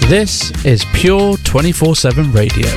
This is Pure 24/7 Radio.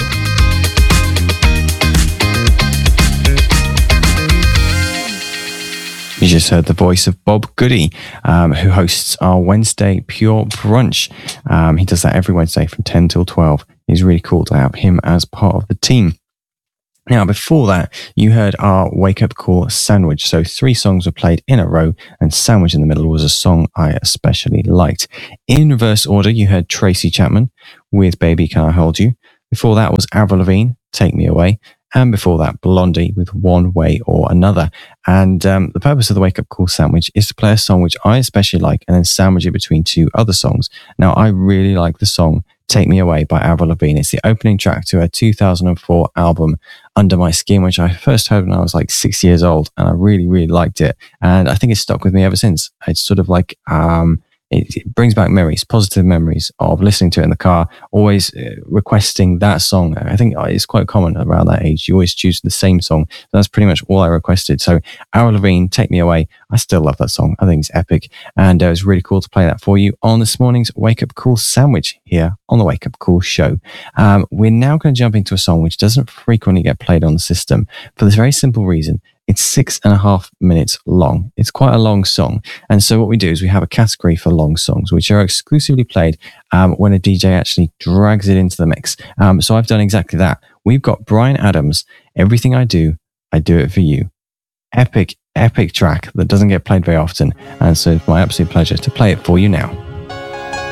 You just heard the voice of Bob Goody, who hosts our Wednesday Pure Brunch. He does that every Wednesday from 10 till 12. It's really cool to have him as part of the team. Now, before that, you heard our Wake Up Call Sandwich. So 3 songs were played in a row, and Sandwich in the middle was a song I especially liked. In reverse order, you heard Tracy Chapman with Baby Can I Hold You. Before that was Avril Lavigne, Take Me Away. And before that, Blondie with One Way or Another. And the purpose of the Wake Up Call Sandwich is to play a song which I especially like and then sandwich it between 2 other songs. Now, I really like the song Take Me Away by Avril Lavigne. It's the opening track to her 2004 album, Under My Skin, which I first heard when I was like 6 years old, and I really, really liked it. And I think it's stuck with me ever since. It's sort of like, it brings back memories, positive memories of listening to it in the car, always requesting that song. I think it's quite common around that age. You always choose the same song. That's pretty much all I requested. So Avril Lavigne, Take Me Away. I still love that song. I think it's epic. And it was really cool to play that for you on this morning's Wake Up Call Sandwich here on the Wake Up Call Show. We're now going to jump into a song which doesn't frequently get played on the system for this very simple reason. It's 6.5 minutes long. It's quite a long song. And so what we do is we have a category for long songs, which are exclusively played when a DJ actually drags it into the mix. So I've done exactly that. We've got Bryan Adams, Everything I Do It For You. Epic, epic track that doesn't get played very often. And so it's my absolute pleasure to play it for you now.